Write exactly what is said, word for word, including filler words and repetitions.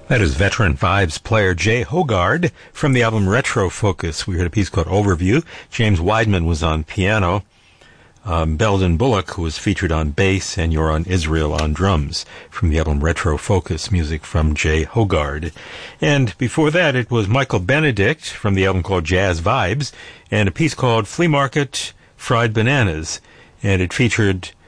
That is veteran Vibes player Jay Hogarth from the album Retro Focus. We heard a piece called Overview. James Weidman was on piano. Um, Belden Bullock, who was featured on bass, and You're on Israel on drums from the album Retro Focus, music from Jay Hogarth. And before that, it was Michael Benedict from the album called Jazz Vibes, and a piece called Flea Market Fried Bananas. And it featured